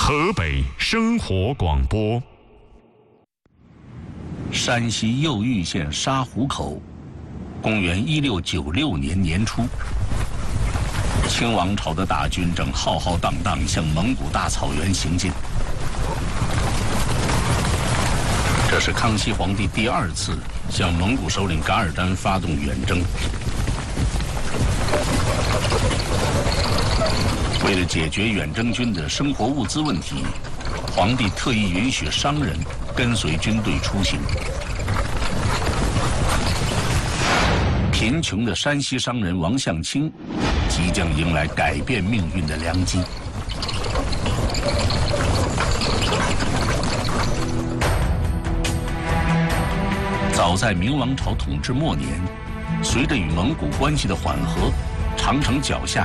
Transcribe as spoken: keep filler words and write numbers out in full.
河北生活广播。 山西右玉县沙湖口，公元一六九六年年初，清王朝的大军正浩浩荡荡向蒙古大草原行进。这是康熙皇帝第二次向蒙古首领噶尔丹发动远征。为了解决远征军的生活物资问题，皇帝特意允许商人跟随军队出行。贫穷的山西商人王相清即将迎来改变命运的良机。早在明王朝统治末年，随着与蒙古关系的缓和，长城脚下